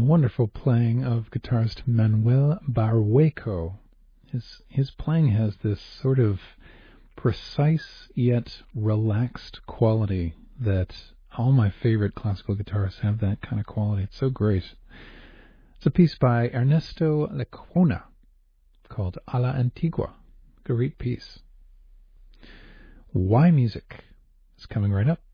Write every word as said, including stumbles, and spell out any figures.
wonderful playing of guitarist Manuel Barrueco. His his playing has this sort of precise yet relaxed quality that all my favorite classical guitarists have that kind of quality. It's so great. It's a piece by Ernesto Lecuona called A la Antigua. Great piece. Why Music is coming right up.